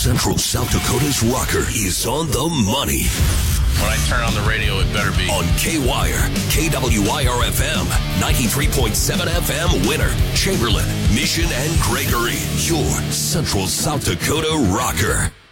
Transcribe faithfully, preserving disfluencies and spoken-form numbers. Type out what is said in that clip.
Central South Dakota's rocker is on the money. When I turn on the radio, it better be on K-Wire, K W I R F M, ninety-three point seven F M, Winter, Chamberlain, Mission, and Gregory. Your Central South Dakota rocker.